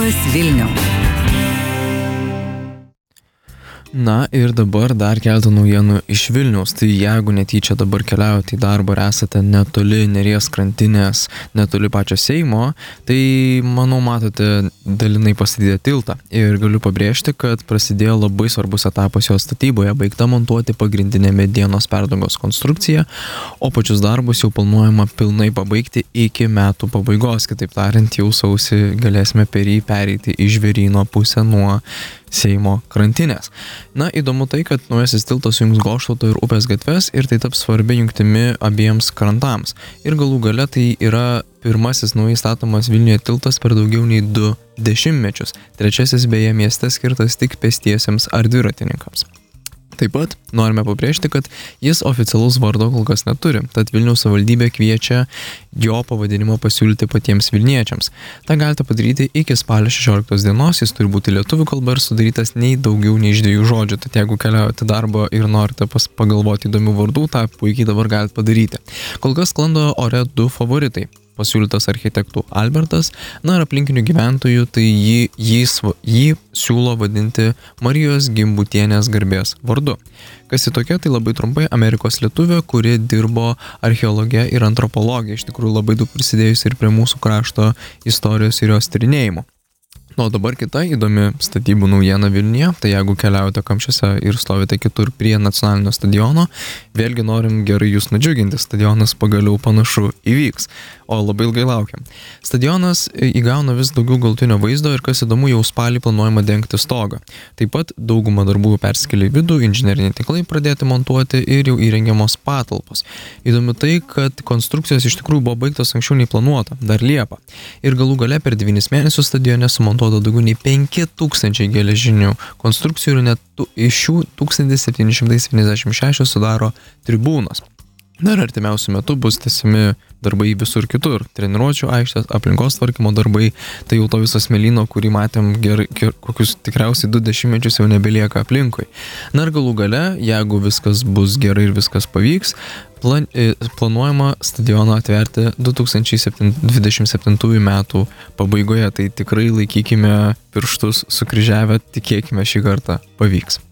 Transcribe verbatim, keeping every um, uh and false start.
Labas Vilniau. Na ir dabar dar keletą naujienų iš Vilniaus. Tai jeigu netyčia dabar keliaujate į darbą ir esate netoli Neries krantinės, netoli pačio Seimo, tai manau matote dalinai pastatytą tiltą. Ir galiu pabrėžti, kad prasidėjo labai svarbus etapas jo statyboje, baigta montuoti pagrindinė medienos perdangos konstrukcija, o pačius darbus jau planuojama pilnai pabaigti iki metų pabaigos. Kitaip tariant, jau sausį galėsime per jį pereiti į Žvėryno pusę nuo Seimo krantinės. Na, įdomu tai, kad naujasis tiltas sujungs Goštauto ir upės gatves ir tai taps svarbi jungtimi abiems krantams. Ir galų gale tai yra pirmasis naujai statomas Vilniuje tiltas per daugiau nei du dešimtmečius. Trečiasis beje mieste skirtas tik pėstiesiems ar dviratininkams. Taip pat norime pabrėžti, kad jis oficialaus vardo kol kas neturi, tad Vilniaus savivaldybė kviečia jo pavadinimą pasiūlyti patiems vilniečiams. Ta galite padaryti iki spalio šešioliktos dienos, jis turi būti lietuvių kalba ir sudarytas nei daugiau nei iš dviejų žodžių, tad jeigu keliaujate darbą ir norite pas pagalvoti įdomių vardų, tą puikiai dabar galite padaryti. Kol kas sklando ore du favoritai. Pasiūlytas architektų Albertas, na ir aplinkinių gyventojų, tai jį, jį, jį siūlo vadinti Marijos Gimbutienės garbės vardu. Kas į tokia, tai labai trumpai Amerikos lietuvė, kuri dirbo archeologė ir antropologė, iš tikrųjų labai daug prisidėjusi ir prie mūsų krašto istorijos ir jos tyrinėjimų. Nu, o dabar kita įdomi statybų naujiena Vilniuje, tai jeigu keliaujate Kamščiuose ir stovite kitur prie nacionalinio stadiono, vėlgi norim gerai jūs nudžiuginti, stadionas pagaliau panašu įvyks, o labai ilgai laukiam. Stadionas įgauna vis daugiau galutinio vaizdo ir kas įdomu, jau spalį planuojama dengti stogą. Taip pat dauguma darbų persikėlė į vidų, inžineriniai tinklai pradėti montuoti ir jau įrengiamos patalpos. Įdomu tai, kad konstrukcijos iš tikrųjų buvo baigtos anksčiau nei planuota, dar Liepą. Ir galų gale per devynis mėnesius stadione sumontuota daugiau nei penki tūkstančiai geležinių konstrukcijų ir net tu, iš šių tūkstantis septyni šimtai septyniasdešimt šeši sudaro tribūnos. Na ir artimiausiu metu bus tęsiami darbai visur kitur. Treniruočių aikštės, aplinkos tvarkymo darbai, tai jau to viso smėlyno, kurį matėm gerai, ger, kokius tikriausiai du dešimtmečius jau nebelieka aplinkui. Na ir galų gale, jeigu viskas bus gerai ir viskas pavyks, plan, planuojama stadioną atverti du tūkstančiai dvidešimt septintųjų metų pabaigoje. Tai tikrai laikykime pirštus sukryžiavę, tikėkime šį kartą pavyks.